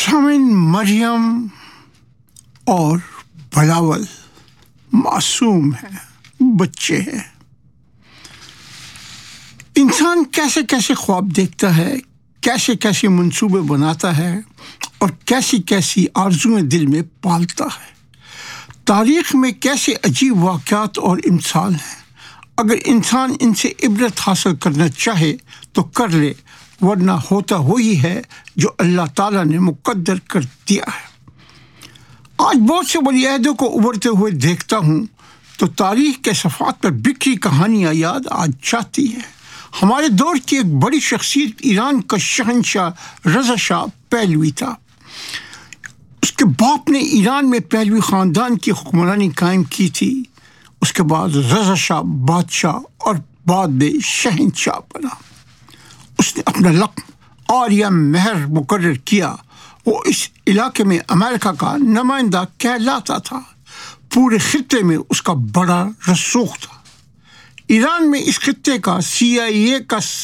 سامعین، مریم اور بلاول معصوم ہیں، بچے ہیں۔ انسان کیسے کیسے خواب دیکھتا ہے، کیسے کیسے منصوبے بناتا ہے اور کیسی کیسی آرزویں دل میں پالتا ہے۔ تاریخ میں کیسے عجیب واقعات اور امثال ہیں۔ اگر انسان ان سے عبرت حاصل کرنا چاہے تو کر لے، ورنہ ہوتا وہی ہے جو اللہ تعالیٰ نے مقدر کر دیا ہے۔ آج بہت سے ولی عہدوں کو ابھرتے ہوئے دیکھتا ہوں تو تاریخ کے صفحات پر بکھری کہانیاں یاد آ جاتی ہیں۔ ہمارے دور کی ایک بڑی شخصیت ایران کا شہنشاہ رضا شاہ پہلوی تھا۔ اس کے باپ نے ایران میں پہلوی خاندان کی حکمرانی قائم کی تھی۔ اس کے بعد رضا شاہ بادشاہ اور بعد میں شہنشاہ بنا۔ اس نے اپنا لقب آریہ مہر مقرر کیا۔ وہ اس علاقے میں امریکہ کا نمائندہ کہلاتا تھا۔ پورے خطے میں اس کا بڑا رسوخ تھا۔ ایران میں اس خطے کا CIA کا